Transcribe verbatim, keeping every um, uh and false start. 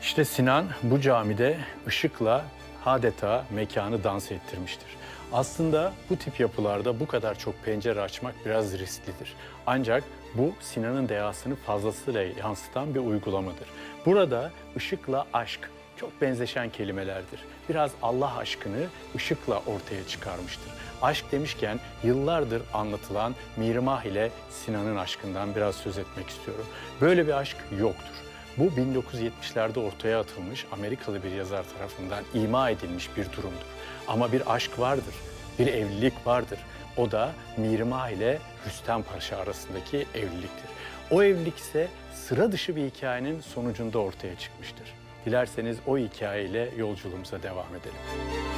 İşte Sinan bu camide ışıkla adeta mekanı dans ettirmiştir. Aslında bu tip yapılarda bu kadar çok pencere açmak biraz risklidir. Ancak bu Sinan'ın dehasını fazlasıyla yansıtan bir uygulamadır. Burada ışıkla aşk çok benzeşen kelimelerdir. Biraz Allah aşkını ışıkla ortaya çıkarmıştır. Aşk demişken yıllardır anlatılan Mihrimah ile Sinan'ın aşkından biraz söz etmek istiyorum. Böyle bir aşk yoktur. Bu bin dokuz yüz yetmişlerde ortaya atılmış Amerikalı bir yazar tarafından ima edilmiş bir durumdur. Ama bir aşk vardır, bir evlilik vardır. O da Mihrimah ile Rüstem Paşa arasındaki evliliktir. O evlilik ise sıra dışı bir hikayenin sonucunda ortaya çıkmıştır. Dilerseniz o hikayeyle yolculuğumuza devam edelim.